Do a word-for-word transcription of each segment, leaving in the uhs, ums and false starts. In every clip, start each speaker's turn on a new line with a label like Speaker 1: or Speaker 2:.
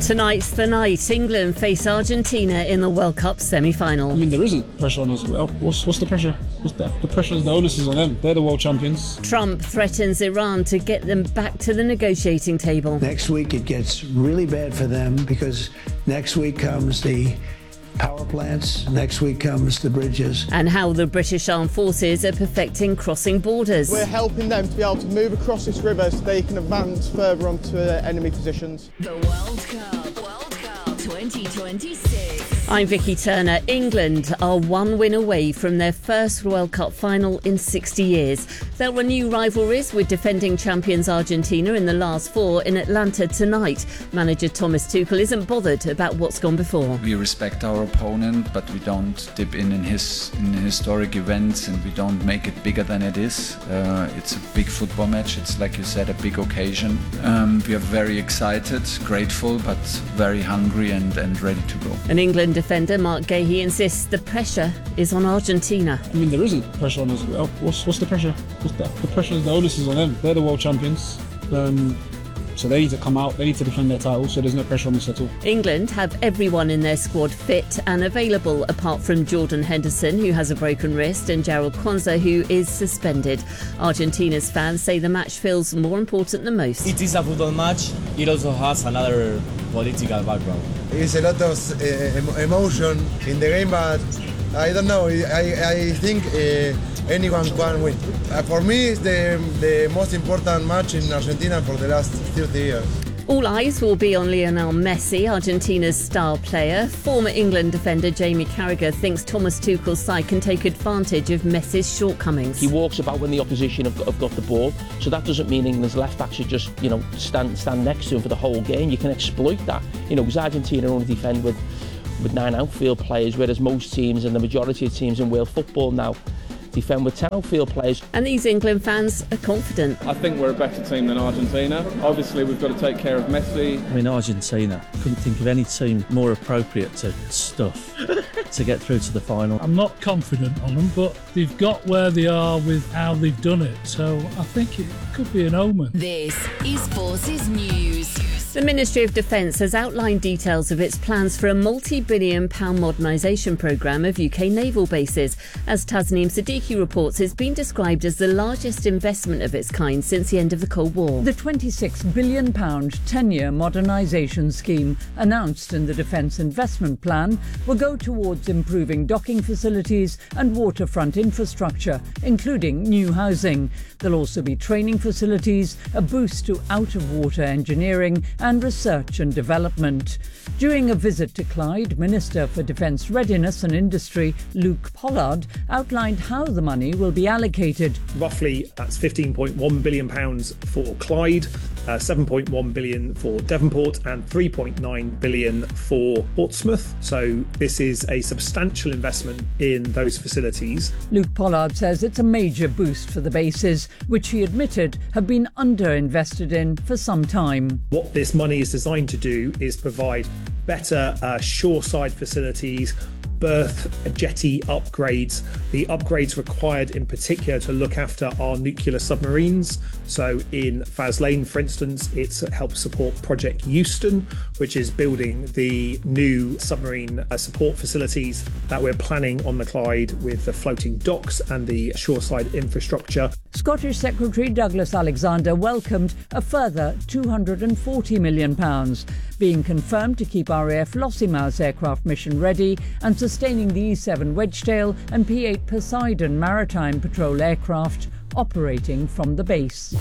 Speaker 1: Tonight's the night. England face Argentina in the World Cup semi-final.
Speaker 2: I mean, there isn't pressure on us. Well, what's, what's the pressure? What's the, the pressure is the onus is on them. They're the world champions.
Speaker 1: Trump threatens Iran to get them back to the negotiating table.
Speaker 3: Next week it gets really bad for them because next week comes the power plants, next week comes the bridges.
Speaker 1: And how the British Armed Forces are perfecting crossing borders.
Speaker 4: We're helping them to be able to move across this river so they can advance further onto uh, enemy positions.
Speaker 5: The World Cup, World Cup twenty twenty-six.
Speaker 1: I'm Vicky Turner. England are one win away from their first World Cup final in sixty years. They'll renew rivalries with defending champions Argentina in the last four in Atlanta tonight. Manager Thomas Tuchel isn't bothered about what's gone before.
Speaker 6: We respect our opponent, but we don't dip in in his in historic events, and we don't make it bigger than it is. Uh, it's a big football match. It's, like you said, a big occasion. Um, we are very excited, grateful, but very hungry and, and ready to go.
Speaker 1: An England defender, Mark Gahey, insists the pressure is on Argentina.
Speaker 2: I mean, there isn't pressure on us. Well, what's, what's the pressure? What's the, the pressure is the onus is on them. They're the world champions. Um, so they need to come out, they need to defend their title, so there's no pressure on us at all.
Speaker 1: England have everyone in their squad fit and available, apart from Jordan Henderson, who has a broken wrist, and Jarrell Kwanzaa, who is suspended. Argentina's fans say the match feels more important than most.
Speaker 7: It is a football match. It also has another political background.
Speaker 8: It's a lot of uh, emotion in the game, but I don't know. I, I think uh, anyone can win. Uh, for me, it's the, the most important match in Argentina for the last thirty years.
Speaker 1: All eyes will be on Lionel Messi, Argentina's star player. Former England defender Jamie Carragher thinks Thomas Tuchel's side can take advantage of Messi's shortcomings.
Speaker 9: He walks about when the opposition have got, have got the ball, so that doesn't mean England's left back should just, you know, stand stand next to him for the whole game. You can exploit that, you know, because Argentina only defend with with nine outfield players, whereas most teams and the majority of teams in world football now defend with ten outfield players.
Speaker 1: And these England fans are confident.
Speaker 10: I think we're a better team than Argentina. Obviously, we've got to take care of Messi.
Speaker 11: I mean, Argentina, couldn't think of any team more appropriate to stuff to get through to the final.
Speaker 12: I'm not confident on them, but they've got where they are with how they've done it, so I think it could be an omen.
Speaker 5: This is Forces News.
Speaker 1: The Ministry of Defence has outlined details of its plans for a multi-billion pound modernisation programme of U K naval bases. As Tasneem Siddiqui reports, it's been described as the largest investment of its kind since the end of the Cold War.
Speaker 13: The twenty-six billion pound ten-year modernisation scheme announced in the Defence Investment Plan will go towards improving docking facilities and waterfront infrastructure, including new housing. There'll also be training facilities, a boost to out-of-water engineering and research and development. During a visit to Clyde, Minister for Defence Readiness and Industry Luke Pollard outlined how the money will be allocated.
Speaker 14: Roughly, that's fifteen point one billion pounds for Clyde, uh, seven point one billion pounds for Devonport and three point nine billion pounds for Portsmouth. So this is a substantial investment in those facilities.
Speaker 13: Luke Pollard says it's a major boost for the bases, which he admitted have been underinvested in for some time.
Speaker 14: What this money is designed to do is provide better uh, shoreside facilities, berth jetty upgrades, the upgrades required in particular to look after our nuclear submarines. So in Faslane, for instance, it helps support Project Euston, which is building the new submarine uh, support facilities that we're planning on the Clyde with the floating docks and the shoreside infrastructure.
Speaker 13: Scottish Secretary Douglas Alexander welcomed a further two hundred forty million pounds, being confirmed to keep R A F Lossiemouth's aircraft mission ready and sustaining the E seven Wedgetail and P eight Poseidon maritime patrol aircraft operating from the base.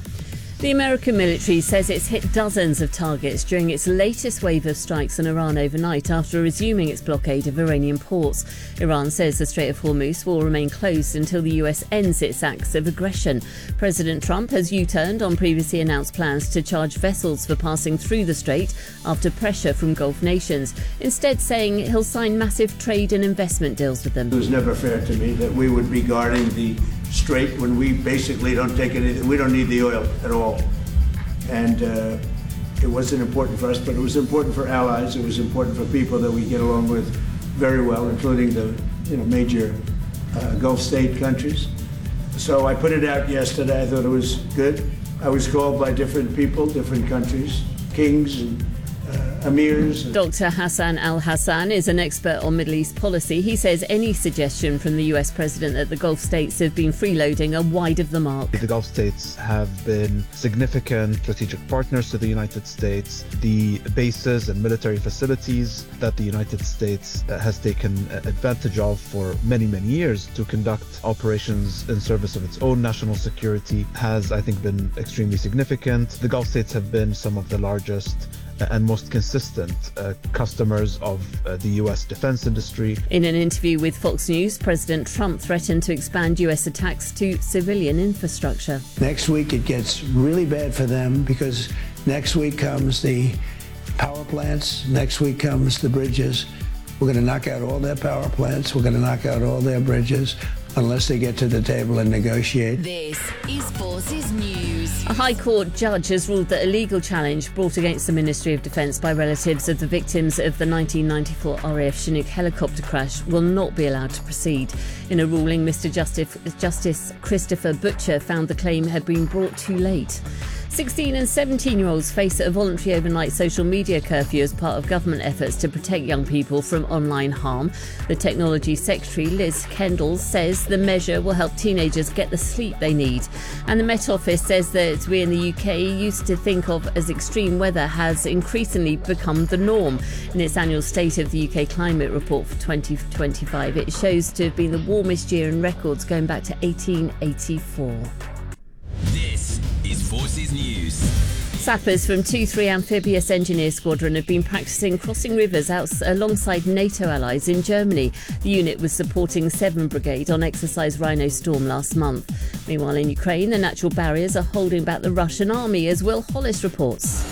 Speaker 1: The American military says it's hit dozens of targets during its latest wave of strikes on Iran overnight after resuming its blockade of Iranian ports. Iran says the Strait of Hormuz will remain closed until the U S ends its acts of aggression. President Trump has U-turned on previously announced plans to charge vessels for passing through the strait after pressure from Gulf nations, instead saying he'll sign massive trade and investment deals with them.
Speaker 3: It was never fair to me that we would be guarding the strait when we basically don't take anything. We don't need the oil at all. And uh, it wasn't important for us, but it was important for allies. It was important for people that we get along with very well, including the you know, major uh, Gulf state countries. So I put it out yesterday. I thought it was good. I was called by different people, different countries, kings and uh, emirs.
Speaker 1: Doctor Hassan Al-Hassan is an expert on Middle East policy. He says any suggestion from the U S president that the Gulf states have been freeloading are wide of the mark.
Speaker 15: The Gulf states have been significant strategic partners to the United States. The bases and military facilities that the United States has taken advantage of for many, many years to conduct operations in service of its own national security has, I think, been extremely significant. The Gulf states have been some of the largest and most consistent uh, customers of uh, the U S defense industry.
Speaker 1: In an interview with Fox News, President Trump threatened to expand U S attacks to civilian infrastructure.
Speaker 3: Next week it gets really bad for them because next week comes the power plants, next week comes the bridges. We're going to knock out all their power plants, we're going to knock out all their bridges, unless they get to the table and negotiate.
Speaker 5: This is Forces News.
Speaker 1: A High Court judge has ruled that a legal challenge brought against the Ministry of Defence by relatives of the victims of the nineteen ninety-four R A F Chinook helicopter crash will not be allowed to proceed. In a ruling, Mister Justice, Justice Christopher Butcher found the claim had been brought too late. sixteen and seventeen-year-olds face a voluntary overnight social media curfew as part of government efforts to protect young people from online harm. The Technology Secretary, Liz Kendall, says the measure will help teenagers get the sleep they need. And the Met Office says that we in the U K used to think of as extreme weather has increasingly become the norm. In its annual State of the U K Climate Report for twenty twenty-five, it shows to have been the warmest year in records going back to eighteen eighty-four.
Speaker 16: This is Forces News.
Speaker 1: Sappers from two three Amphibious Engineer Squadron have been practising crossing rivers out alongside NATO allies in Germany. The unit was supporting seven Brigade on Exercise Rhino Storm last month. Meanwhile, in Ukraine, the natural barriers are holding back the Russian army, as Will Hollis reports.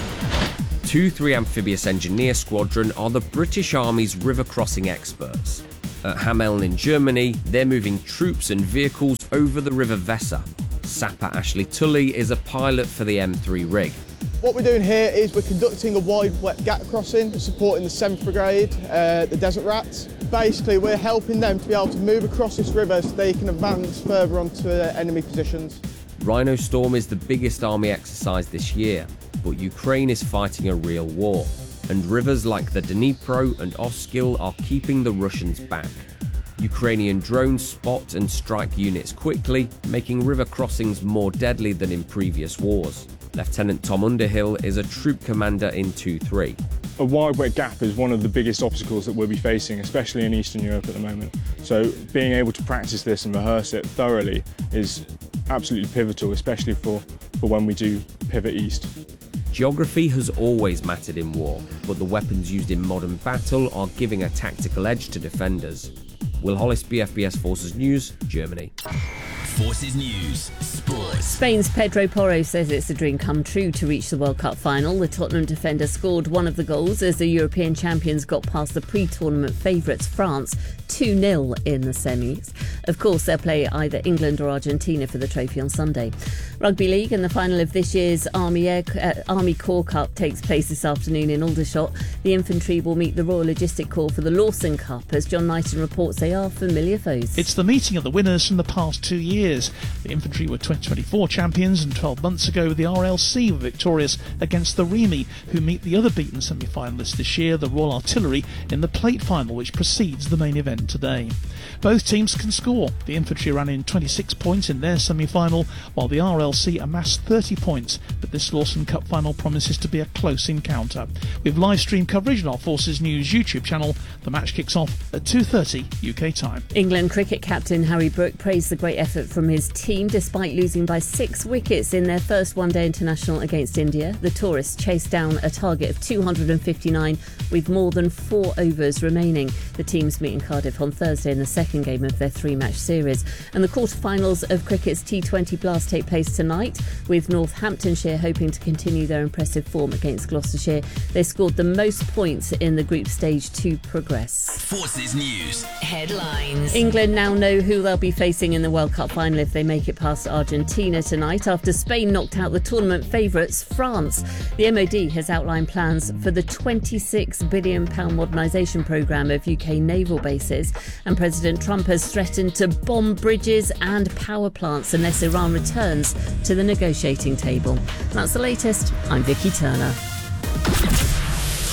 Speaker 17: two three Amphibious Engineer Squadron are the British Army's river crossing experts. At Hameln in Germany, they're moving troops and vehicles over the River Weser. Sapper Ashley Tully is a pilot for the M three rig.
Speaker 4: What we're doing here is we're conducting a wide wet gap crossing, supporting the seventh Brigade, uh, the Desert Rats. Basically, we're helping them to be able to move across this river so they can advance further onto uh, enemy positions.
Speaker 17: Rhino Storm is the biggest army exercise this year, but Ukraine is fighting a real war, and rivers like the Dnipro and Oskil are keeping the Russians back. Ukrainian drones spot and strike units quickly, making river crossings more deadly than in previous wars. Lieutenant Tom Underhill is a troop commander in two three.
Speaker 10: A wide wet gap is one of the biggest obstacles that we'll be facing, especially in Eastern Europe at the moment. So being able to practice this and rehearse it thoroughly is absolutely pivotal, especially for, for when we do pivot east.
Speaker 17: Geography has always mattered in war, but the weapons used in modern battle are giving a tactical edge to defenders. Will Hollis, B F B S Forces News, Germany.
Speaker 16: Forces News, Sports.
Speaker 1: Spain's Pedro Porro says it's a dream come true to reach the World Cup final. The Tottenham defender scored one of the goals as the European champions got past the pre-tournament favourites France two nil in the semis. Of course, they'll play either England or Argentina for the trophy on Sunday. Rugby League and the final of this year's Army, Air, uh, Army Corps Cup takes place this afternoon in Aldershot. The infantry will meet the Royal Logistic Corps for the Lawson Cup. As John Knighton reports, they are familiar foes.
Speaker 18: It's the meeting of the winners from the past two years. The infantry were twenty twenty-four champions, and twelve months ago the R L C were victorious against the Remy, who meet the other beaten semi-finalists this year, the Royal Artillery, in the plate final which precedes the main event today. Both teams can score. The infantry ran in twenty-six points in their semi-final, while the R L C amassed thirty points, but this Lawson Cup final promises to be a close encounter. With live stream coverage on our Forces News YouTube channel, the match kicks off at two thirty U K time.
Speaker 1: England cricket captain Harry Brook praised the great effort from his team despite losing by six wickets in their first one-day international against India. The tourists chased down a target of two hundred fifty-nine with more than four overs remaining. The teams meet in Cardiff on Thursday in the second game of their three-match series. And the quarter-finals of cricket's T twenty Blast take place tonight, with Northamptonshire hoping to continue their impressive form against Gloucestershire. They scored the most points in the group stage to progress.
Speaker 16: Forces News headlines.
Speaker 1: England now know who they'll be facing in the World Cup final if they make it past Argentina tonight, after Spain knocked out the tournament favourites France. The M O D has outlined plans for the twenty-six billion pounds modernisation programme of U K naval bases, and President Trump has threatened to bomb bridges and power plants unless Iran returns to the negotiating table. That's the latest. I'm Vicky Turner.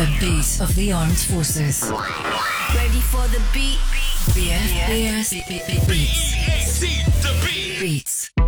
Speaker 5: The beat of the armed forces. Ready for the beat? B F B S Beats. Beats.